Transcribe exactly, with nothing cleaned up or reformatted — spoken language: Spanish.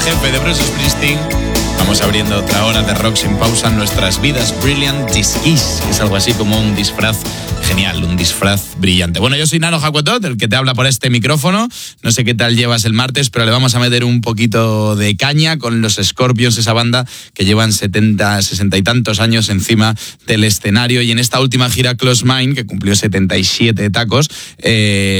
jefe de Bruce Springsteen. Vamos abriendo otra hora de rock sin pausa en nuestras vidas. Brilliant Disguise, que es algo así como un disfraz genial, un disfraz brillante. Bueno, yo soy Nano Hakuetot, el que te habla por este micrófono. No sé qué tal llevas el martes, pero le vamos a meter un poquito de caña con los Scorpions, esa banda que llevan setenta, sesenta y tantos años encima del escenario. Y en esta última gira Close Mind, que cumplió setenta y siete tacos, eh,